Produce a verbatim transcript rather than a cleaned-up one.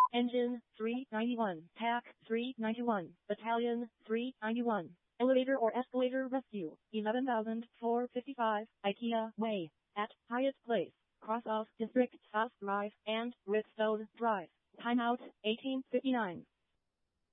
Engine, three ninety-one. Tack, three ninety-one. Battalion, three ninety-one. Elevator or escalator rescue, eleven thousand four hundred fifty-five, IKEA Way, at Hyatt Place, Crossoff District, South Drive, and Redstone Drive. Timeout, eighteen fifty-nine.